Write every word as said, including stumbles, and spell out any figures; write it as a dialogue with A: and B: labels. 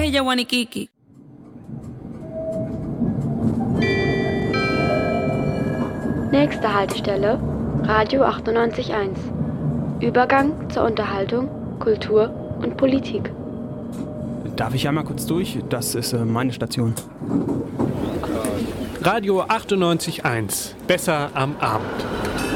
A: ella Wanikiki.
B: Nächste Haltestelle, Radio achtundneunzig Komma eins. Übergang zur Unterhaltung, Kultur und Politik.
C: Darf ich einmal kurz durch? Das ist äh, meine Station.
D: Radio achtundneunzig Komma eins. Besser am Abend.